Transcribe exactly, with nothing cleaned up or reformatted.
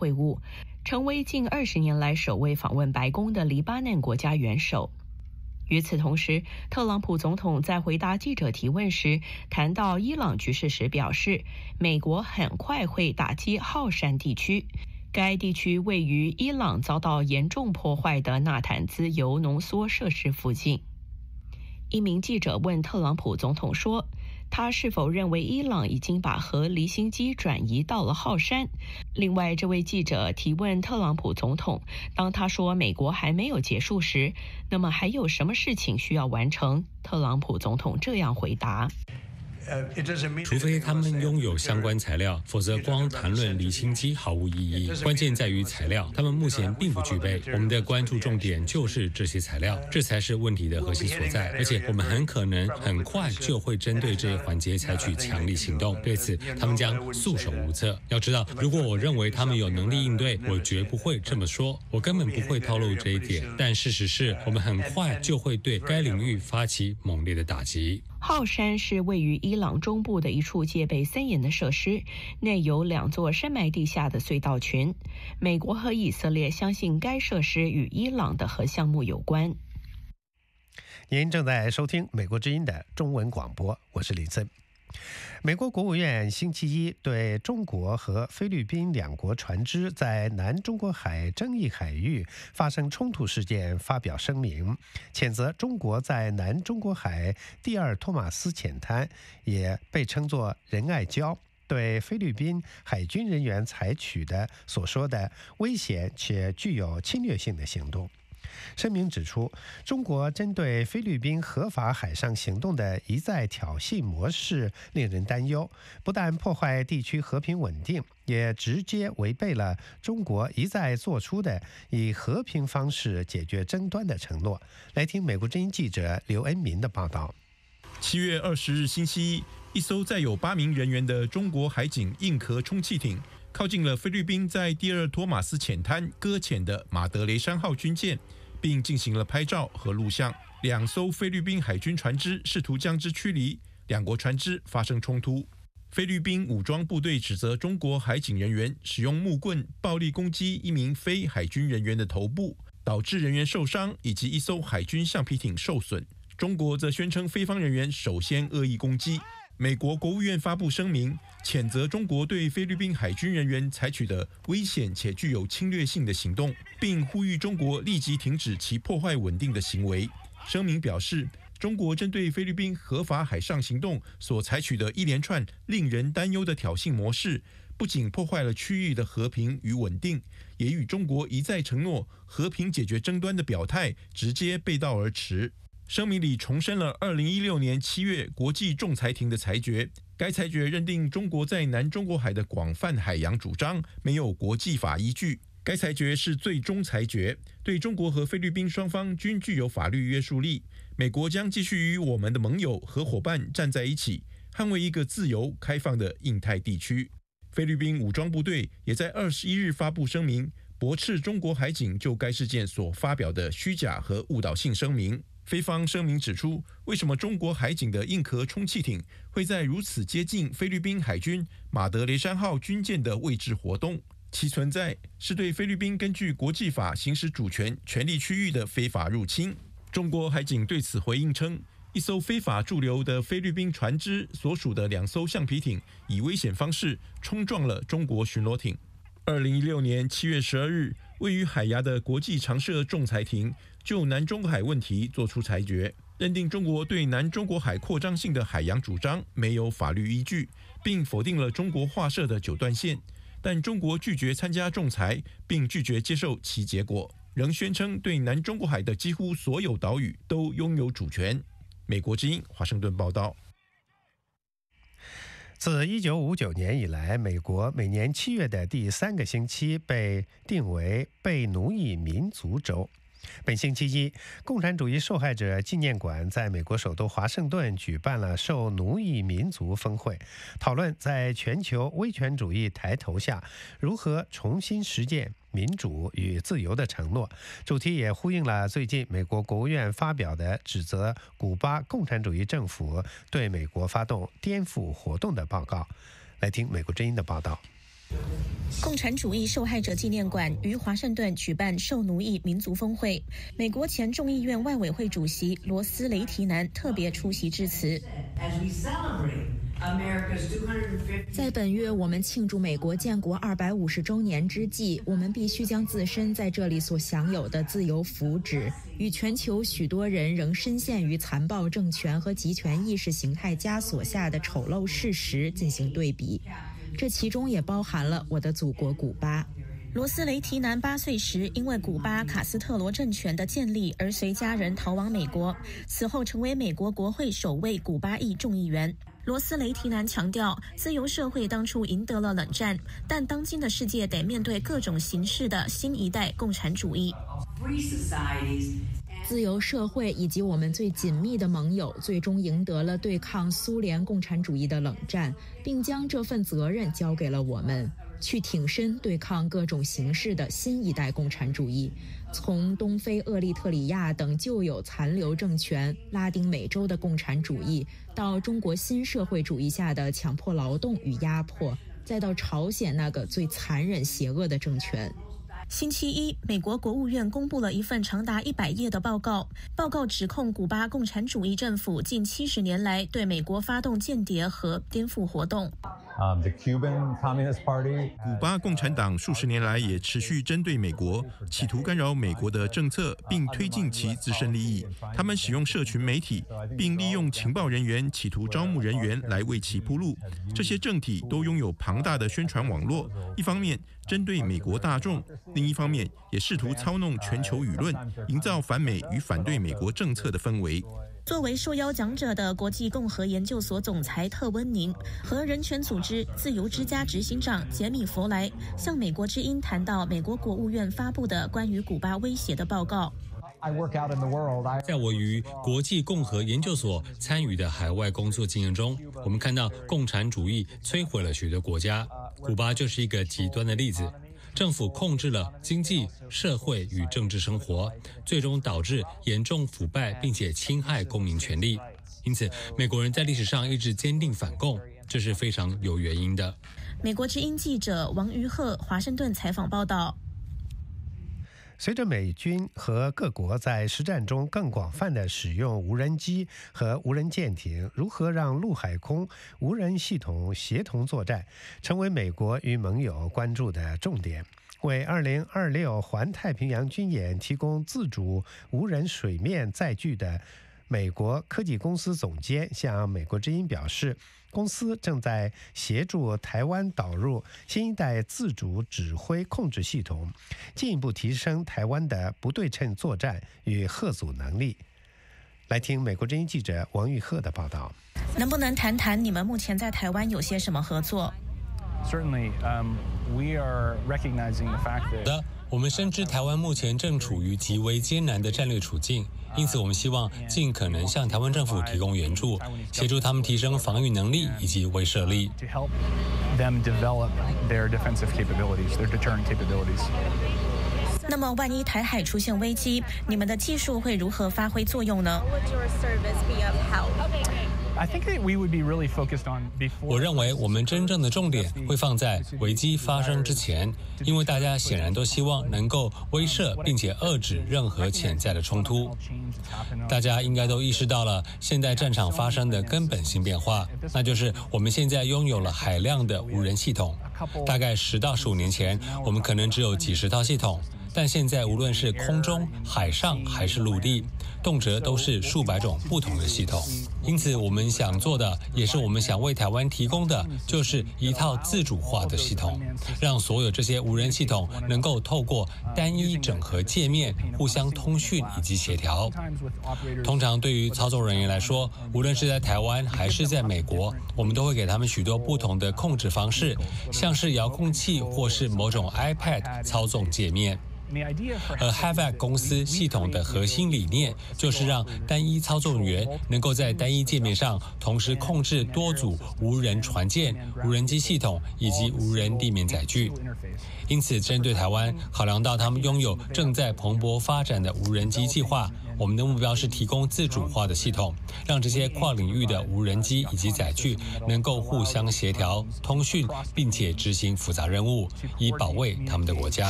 会晤，成为近二十年来首位访问白宫的黎巴嫩国家元首。与此同时，特朗普总统在回答记者提问时谈到伊朗局势时表示，美国很快会打击浩山地区。该地区位于伊朗遭到严重破坏的纳坦兹铀浓缩设施附近。一名记者问特朗普总统说，他是否认为伊朗已经把核离心机转移到了浩山？另外，这位记者提问特朗普总统，当他说美国还没有结束时，那么还有什么事情需要完成？特朗普总统这样回答： 除非他们拥有相关材料，否则光谈论离心机毫无意义。关键在于材料，他们目前并不具备。我们的关注重点就是这些材料，这才是问题的核心所在。而且我们很可能很快就会针对这一环节采取强力行动，对此他们将束手无策。要知道，如果我认为他们有能力应对，我绝不会这么说，我根本不会透露这一点。但事实是我们很快就会对该领域发起猛烈的打击。 浩山是位于伊朗中部的一处戒备森严的设施，内有两座深埋地下的隧道群。美国和以色列相信该设施与伊朗的核项目有关。 您正在收听美国之音的中文广播，我是李森。美国国务院星期一对中国和菲律宾两国船只在南中国海争议海域发生冲突事件发表声明，谴责中国在南中国海第二托马斯浅滩，也被称作仁爱礁，对菲律宾海军人员采取的所说的危险且具有侵略性的行动。声明指出，中国针对菲律宾合法海上行动的一再挑衅模式令人担忧，不但破坏地区和平稳定，也直接违背了中国一再做出的以和平方式解决争端的承诺。来听美国之音记者刘恩民的报道。 七月二十日星期一，一艘载有八名人员的中国海警硬壳充气艇靠近了菲律宾在第二托马斯浅滩搁浅的马德雷山号军舰，并进行了拍照和录像。两艘菲律宾海军船只试图将之驱离，两国船只发生冲突。菲律宾武装部队指责中国海警人员使用木棍暴力攻击一名非海军人员的头部，导致人员受伤，以及一艘海军橡皮艇受损。中国则宣称菲方人员首先恶意攻击。美国国务院发布声明，谴责中国对菲律宾海军人员采取的危险且具有侵略性的行动，并呼吁中国立即停止其破坏稳定的行为。声明表示，中国针对菲律宾合法海上行动所采取的一连串令人担忧的挑衅模式，不仅破坏了区域的和平与稳定，也与中国一再承诺和平解决争端的表态直接背道而驰。声明里重申了二零一六年七月国际仲裁庭的裁决，该裁决认定中国在南中国海的广泛海洋主张没有国际法依据。该裁决是最终裁决，对中国和菲律宾双方均具有法律约束力。美国将继续与我们的盟友和伙伴站在一起，捍卫一个自由开放的印太地区。菲律宾武装部队也在二十一日发布声明，驳斥中国海警就该事件所发表的虚假和误导性声明。菲方声明指出，为什么中国海警的硬壳充气艇会在如此接近菲律宾海军马德雷山号军舰的位置活动？其存在是对菲律宾根据国际法行使主权权利区域的非法入侵。中国海警对此回应称，一艘非法驻留的菲律宾船只所属的两艘橡皮艇以危险方式冲撞了中国巡逻艇。二零一六年七月十二日，位于海牙的国际常设仲裁庭就南中国海问题作出裁决，认定中国对南中国海扩张性的海洋主张没有法律依据，并否定了中国划设的九段线。但中国拒绝参加仲裁，并拒绝接受其结果，仍宣称对南中国海的几乎所有岛屿都拥有主权。美国之音华盛顿报道。 自一九五九年以来，美国每年七月的第三个星期被定为被奴役民族周。本星期一，共产主义受害者纪念馆在美国首都华盛顿举办了受奴役民族峰会，讨论在全球威权主义抬头下如何重新实践民主与自由的承诺。主题也呼应了最近美国国务院发表的指责古巴共产主义政府对美国发动颠覆活动的报告。来听美国之音的报道。 共产主义受害者纪念馆于华盛顿举办受奴役民族峰会，美国前众议院外委会主席罗斯雷提南特别出席致辞。 在本月我们庆祝美国建国二百五十周年之际，我们必须将自身在这里所享有的自由福祉与全球许多人仍深陷于残暴政权和极权意识形态枷锁下的丑陋事实进行对比，这其中也包含了我的祖国古巴。 罗斯雷提南八岁时，因为古巴卡斯特罗政权的建立而随家人逃往美国，此后成为美国国会首位古巴裔众议员。罗斯雷提南强调，自由社会当初赢得了冷战，但当今的世界得面对各种形式的新一代共产主义。 自由社会以及我们最紧密的盟友最终赢得了对抗苏联共产主义的冷战，并将这份责任交给了我们，去挺身对抗各种形式的新一代共产主义，从东非厄立特里亚等旧有残留政权、拉丁美洲的共产主义，到中国新社会主义下的强迫劳动与压迫，再到朝鲜那个最残忍邪恶的政权。 星期一，美国国务院公布了一份长达一百页的报告，报告指控古巴共产主义政府近七十年来对美国发动间谍和颠覆活动。 Um, the Cuban Communist Party, 古巴共产党数十年来也持续针对美国，企图干扰美国的政策，并推进其自身利益。他们使用社群媒体，并利用情报人员企图招募人员来为其铺路。这些政体都拥有庞大的宣传网络，一方面针对美国大众，另一方面也试图操弄全球舆论，营造反美与反对美国政策的氛围。 作为受邀讲者的国际共和研究所总裁特温宁和人权组织自由之家执行长杰米·弗莱向美国之音谈到美国国务院发布的关于古巴威胁的报告。 在我与国际共和研究所参与的海外工作经验中，我们看到共产主义摧毁了许多国家，古巴就是一个极端的例子。政府控制了经济、社会与政治生活，最终导致严重腐败，并且侵害公民权利。因此，美国人在历史上一直坚定反共，这是非常有原因的。 美国之音记者王于鹤华盛顿采访报道。 随着美军和各国在实战中更广泛地使用无人机和无人舰艇，如何让陆海空无人系统协同作战，成为美国与盟友关注的重点。为二零二六环太平洋军演提供自主无人水面载具的美国科技公司总监向美国之音表示，公司正在协助台湾导入新一代自主指挥控制系统，进一步提升台湾的不对称作战与嚇阻能力。来听美国之音记者王玉鹤的报道。 能不能谈谈你们目前在台湾有些什么合作？ Certainly, um, we are recognizing the fact that 我们深知台湾目前正处于极为艰难的战略处境，因此我们希望尽可能向台湾政府提供援助，协助他们提升防御能力以及威慑力。 to help them develop their defensive capabilities, their deterrent capabilities. 那么，万一台海出现危机，你们的技术会如何发挥作用呢？ I think that we would be really focused on before. 我认为我们真正的重点会放在危机发生之前，因为大家显然都希望能够威慑并且遏制任何潜在的冲突。大家应该都意识到了现在战场发生的根本性变化，那就是我们现在拥有了海量的无人系统。大概十到十五年前，我们可能只有几十套系统。但现在无论是空中、海上还是陆地，动辄都是数百种不同的系统。因此我们想做的，也是我们想为台湾提供的，就是一套自主化的系统，让所有这些无人系统能够透过单一整合界面互相通讯以及协调。通常对于操作人员来说，无论是在台湾还是在美国，我们都会给他们许多不同的控制方式，像是遥控器或是某种 iPad 操纵界面。 而 Havac 公司系统的核心理念就是让单一操纵员能够在单一界面上同时控制多组无人船舰、无人机系统以及无人地面载具。因此，针对台湾，考量到他们拥有正在蓬勃发展的无人机计划，我们的目标是提供自主化的系统，让这些跨领域的无人机以及载具能够互相协调、通讯，并且执行复杂任务，以保卫他们的国家。